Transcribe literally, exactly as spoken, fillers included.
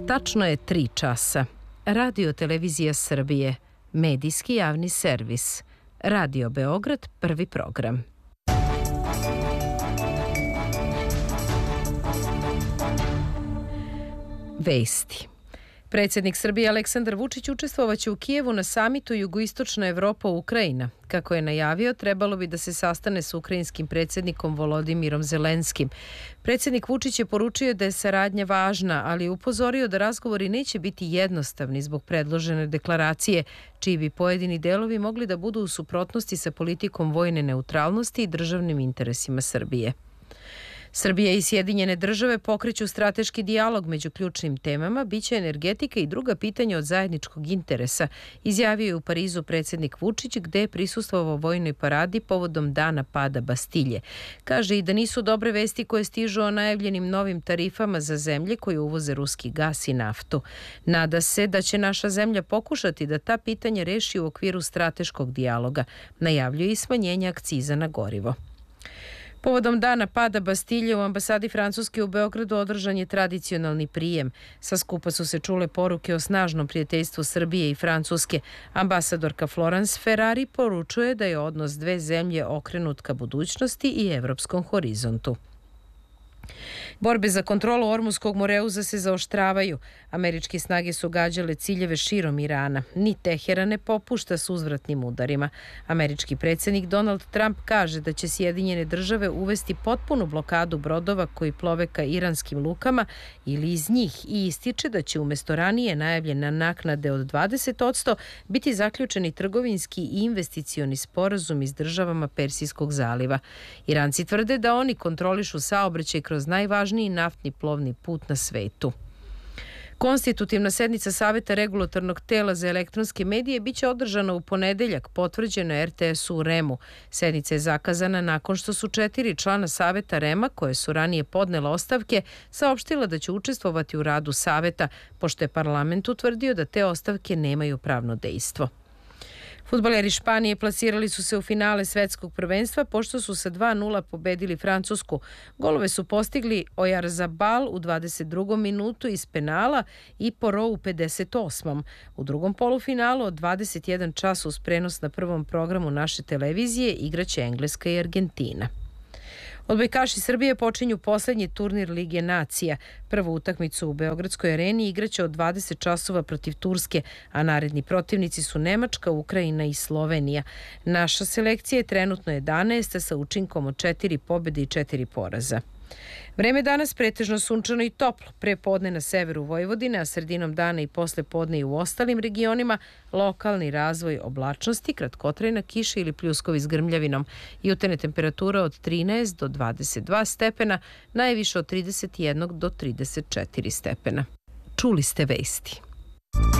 Tačno je tri časa. Radio Televizija Srbije, medijski javni servis. Radio Beograd, prvi program. Vesti. Predsjednik Srbije Aleksandar Vučić učestvovaće u Kijevu na samitu Jugoistočna Evropa-Ukrajina. Kako je najavio, trebalo bi da se sastane s ukrajinskim predsjednikom Volodimirom Zelenskim. Predsjednik Vučić je poručio da je saradnja važna, ali je upozorio da razgovori neće biti jednostavni zbog predložene deklaracije, čiji bi pojedini delovi mogli da budu u suprotnosti sa politikom vojne neutralnosti i državnim interesima Srbije. Srbija i Sjedinjene države pokreću strateški dijalog među ključnim temama, biće energetika i druga pitanja od zajedničkog interesa, izjavio je u Parizu predsjednik Vučić, gde je prisustvovao vojnoj paradi povodom dana pada Bastilje. Kaže i da nisu dobre vesti koje stižu o najavljenim novim tarifama za zemlje koje uvoze ruski gas i naftu. Nada se da će naša zemlja pokušati da ta pitanja reši u okviru strateškog dijaloga. Najavljuje i smanjenje akciza na gorivo. Povodom dana pada Bastilje u ambasadi Francuske u Beogradu održan je tradicionalni prijem. Sa skupa su se čule poruke o snažnom prijateljstvu Srbije i Francuske. Ambasadorka Florence Ferrari poručuje da je odnos dve zemlje okrenut ka budućnosti i evropskom horizontu. Borbe za kontrolu Ormuskog moreuza se zaoštravaju. Američke snage su gađale ciljeve širom Irana. Ni Teheran ne popušta s uzvratnim udarima. Američki predsjednik Donald Trump kaže da će Sjedinjene države uvesti potpunu blokadu brodova koji plove ka iranskim lukama ili iz njih i ističe da će umjesto ranije najavljene naknade od dvadeset posto biti zaključeni trgovinski i investicioni sporazum iz državama Persijskog zaliva. Iranci tvrde da oni kontrolišu saobraćaj kroz najvažniji naftni plovni put na svetu. Konstitutivna sednica Saveta regulatornog tela za elektronske medije biće održana u ponedeljak, potvrđeno je er te esu u REM-u. Sednica je zakazana nakon što su četiri člana Saveta REM-a, koje su ranije podnela ostavke, saopštila da će učestvovati u radu Saveta, pošto je parlament utvrdio da te ostavke nemaju pravno dejstvo. Fudbaleri Španije plasirali su se u finale svetskog prvenstva pošto su sa dva nula pobedili Francusku. Golove su postigli Oyarzabal u dvadeset drugom minutu iz penala i Porot u pedeset osmom U drugom polufinalu od dvadeset jedan čas uz prenos na prvom programu naše televizije igraće Engleska i Argentina. Odbojkaši Srbije počinju poslednji turnir Lige nacija. Prvu utakmicu u Beogradskoj areni igraće od dvadeset časova protiv Turske, a naredni protivnici su Nemačka, Ukrajina i Slovenija. Naša selekcija je trenutno jedanaesta sa učinkom od četiri pobjede i četiri poraza. Vreme danas pretežno sunčano i toplo, pre podne na severu Vojvodine, a sredinom dana i posle podne i u ostalim regionima, lokalni razvoj oblačnosti, kratkotrajna kiša ili pljuskovi s grmljavinom. Jutarnja temperatura od trinaest do dvadeset dva stepena, najviše od trideset jedan do trideset četiri stepena. Čuli ste vesti.